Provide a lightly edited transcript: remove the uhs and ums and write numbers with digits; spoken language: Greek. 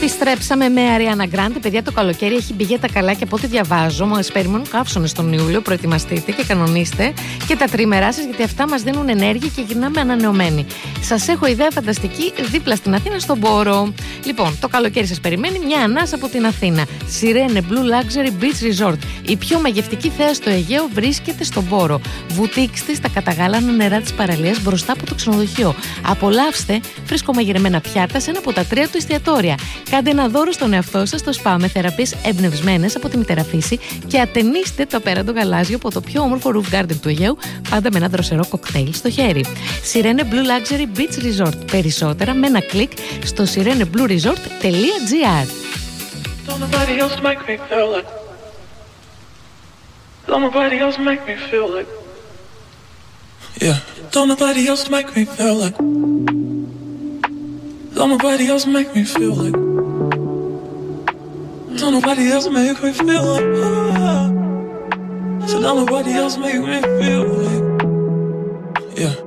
Επιστρέψαμε με Ariana Grande. Παιδιά, το καλοκαίρι έχει μπηγέτα καλά και από ό,τι διαβάζω, μας περιμένουν καύσονες τον Ιούλιο. Προετοιμαστείτε και κανονίστε και τα τρίμερά σας, γιατί αυτά μας δίνουν ενέργεια και γυρνάμε ανανεωμένοι. Σας έχω ιδέα φανταστική δίπλα στην Αθήνα, στον Πόρο. Λοιπόν, το καλοκαίρι σας περιμένει μια ανάσα από την Αθήνα. Sirene Blue Luxury Beach Resort. Η πιο μαγευτική θέα στο Αιγαίο βρίσκεται στον Πόρο. Βουτήξτε στα καταγάλανα νερά της παραλίας μπροστά από το ξενοδοχείο. Απολαύστε φρεσκομαγειρεμένα πιάτα σε ένα από τα 3 του εστιατόρια. Κάντε ένα δώρο στον εαυτό σας στο σπα με θεραπείες εμπνευσμένες από τη μητέρα φύση και ατενίστε το απέραντο γαλάζιο από το πιο όμορφο roof garden του Αιγαίου, πάντα με ένα δροσερό κοκτέιλ στο χέρι. Sirene Blue Luxury Beach Resort. Περισσότερα με ένα κλικ στο sireneblueresort.gr. Don't nobody else make me feel like. Yeah. Don't nobody else make me feel like. Don't nobody else make me feel like. Don't nobody else make me feel like. So don't nobody else make me feel like. Yeah.